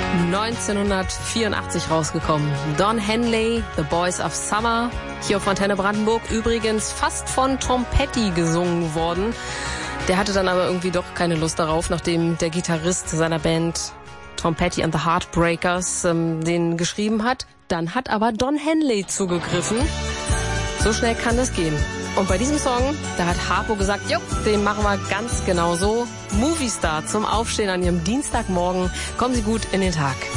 1984 rausgekommen. Don Henley, The Boys of Summer. Hier auf Antenne Brandenburg übrigens fast von Tom Petty gesungen worden. Der hatte dann aber irgendwie doch keine Lust darauf, nachdem der Gitarrist seiner Band Tom Petty and the Heartbreakers den geschrieben hat. Dann hat aber Don Henley zugegriffen. So schnell kann das gehen. Und bei diesem Song, da hat Harpo gesagt, jo, den machen wir ganz genau so. Movie Star zum Aufstehen an Ihrem Dienstagmorgen. Kommen Sie gut in den Tag.